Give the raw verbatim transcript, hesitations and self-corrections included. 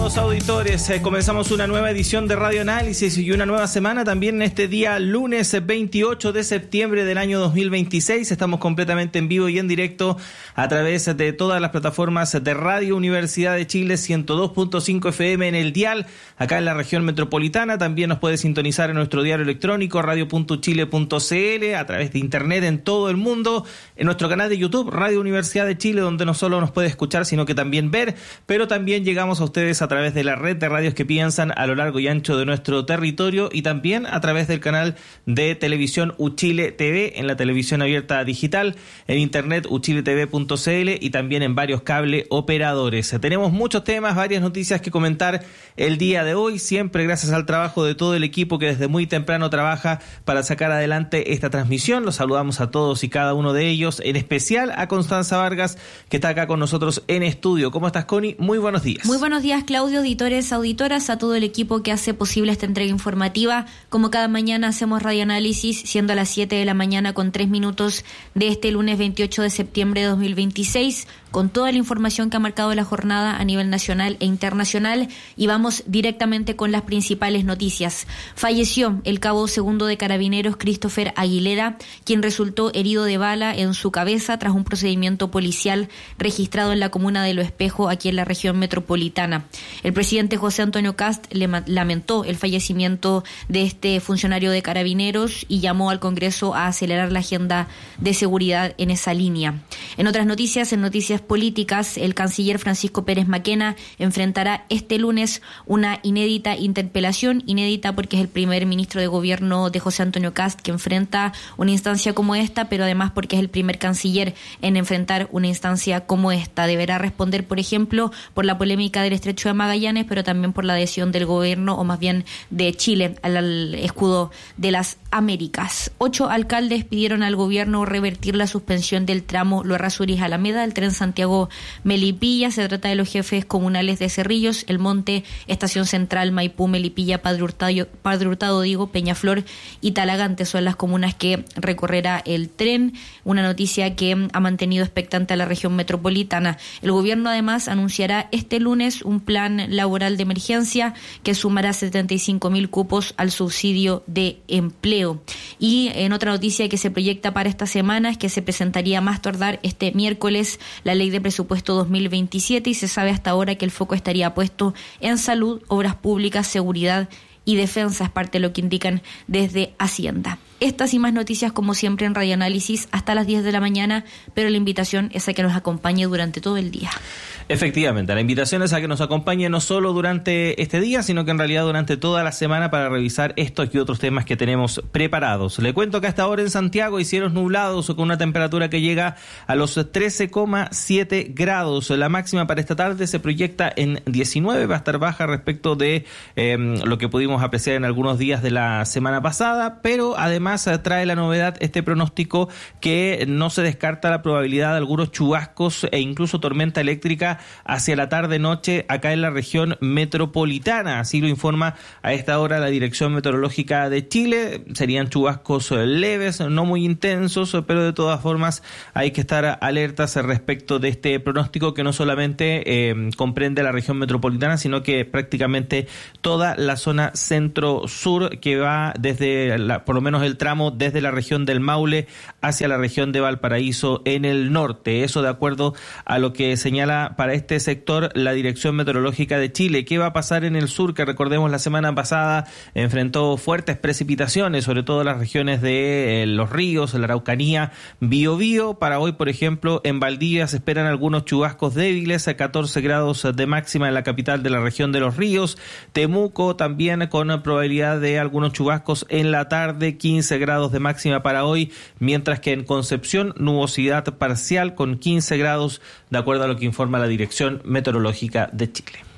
estimados auditores, eh, comenzamos una nueva edición de Radio Análisis y una nueva semana también en este día lunes veintiocho de septiembre del año dos mil veintiséis. Estamos completamente en vivo y en directo a través de todas las plataformas de Radio Universidad de Chile, ciento dos punto cinco F M en el dial, acá en la región metropolitana. También nos puede sintonizar en nuestro diario electrónico radio punto chile punto c l, a través de internet en todo el mundo, en nuestro canal de YouTube Radio Universidad de Chile, donde no solo nos puede escuchar, sino que también ver, pero también llegamos a ustedes a través de la red de radios que piensan a lo largo y ancho de nuestro territorio, y también a través del canal de televisión Uchile T V, en la televisión abierta digital, en internet uchile t v punto c l y también en varios cable operadores. Tenemos muchos temas, varias noticias que comentar el día de hoy, siempre gracias al trabajo de todo el equipo que desde muy temprano trabaja para sacar adelante esta transmisión. Los saludamos a todos y cada uno de ellos, en especial a Constanza Vargas, que está acá con nosotros en estudio. ¿Cómo estás, Connie? Muy buenos días. Muy buenos días, Claudio, auditores, auditoras, a todo el equipo que hace posible esta entrega informativa. Como cada mañana hacemos Radio Análisis, siendo a las siete de la mañana con tres minutos de este lunes veintiocho de septiembre de dos mil veintiséis, con toda la información que ha marcado la jornada a nivel nacional e internacional, y vamos directamente con las principales noticias. Falleció el cabo segundo de Carabineros, Christopher Aguilera, quien resultó herido de bala en su cabeza tras un procedimiento policial registrado en la comuna de Lo Espejo, aquí en la región metropolitana. El presidente José Antonio Kast le lamentó el fallecimiento de este funcionario de Carabineros y llamó al Congreso a acelerar la agenda de seguridad en esa línea. En otras noticias, en noticias políticas, el canciller Francisco Pérez Maquena enfrentará este lunes una inédita interpelación, inédita porque es el primer ministro de gobierno de José Antonio Kast que enfrenta una instancia como esta, pero además porque es el primer canciller en enfrentar una instancia como esta. Deberá responder, por ejemplo, por la polémica del Estrecho de Magallanes, pero también por la adhesión del gobierno, o más bien de Chile, al, al escudo de las Américas. Ocho alcaldes pidieron al gobierno revertir la suspensión del tramo Lo Errázuriz-Alameda, el tren Santiago-Melipilla. Se trata de los jefes comunales de Cerrillos, El Monte, Estación Central, Maipú, Melipilla, Padre Hurtado, Padre Hurtado digo, Peñaflor y Talagante son las comunas que recorrerá el tren. Una noticia que ha mantenido expectante a la región metropolitana. El gobierno además anunciará este lunes un plan laboral de emergencia que sumará setenta y cinco mil cupos al subsidio de empleo. Y en otra noticia que se proyecta para esta semana es que se presentaría más tardar este miércoles la ley de presupuesto dos mil veintisiete, y se sabe hasta ahora que el foco estaría puesto en salud, obras públicas, seguridad y defensa, es parte de lo que indican desde Hacienda. Estas y más noticias, como siempre, en Radio Análisis hasta las diez de la mañana, pero la invitación es a que nos acompañe durante todo el día. Efectivamente, la invitación es a que nos acompañe no solo durante este día, sino que en realidad durante toda la semana, para revisar estos y otros temas que tenemos preparados. Le cuento que hasta ahora en Santiago hay cielos nublados con una temperatura que llega a los trece coma siete grados. La máxima para esta tarde se proyecta en diecinueve, va a estar baja respecto de eh, lo que pudimos apreciar en algunos días de la semana pasada, pero además trae la novedad este pronóstico que no se descarta la probabilidad de algunos chubascos e incluso tormenta eléctrica hacia la tarde-noche acá en la región metropolitana. Así lo informa a esta hora la Dirección Meteorológica de Chile. Serían chubascos leves, no muy intensos, pero de todas formas hay que estar alertas respecto de este pronóstico, que no solamente eh, comprende la región metropolitana, sino que prácticamente toda la zona centro-sur, que va desde, la, por lo menos el tramo desde la región del Maule hacia la región de Valparaíso en el norte. Eso de acuerdo a lo que señala para este sector la Dirección Meteorológica de Chile. ¿Qué va a pasar en el sur? Que recordemos la semana pasada enfrentó fuertes precipitaciones, sobre todo en las regiones de eh, Los Ríos, la Araucanía, Biobío. Para hoy, por ejemplo, en Valdivia se esperan algunos chubascos débiles, a catorce grados de máxima en la capital de la región de Los Ríos. Temuco también con probabilidad de algunos chubascos en la tarde, quince grados de máxima para hoy, mientras que en Concepción nubosidad parcial con quince grados, de acuerdo a lo que informa la Dirección Meteorológica de Chile.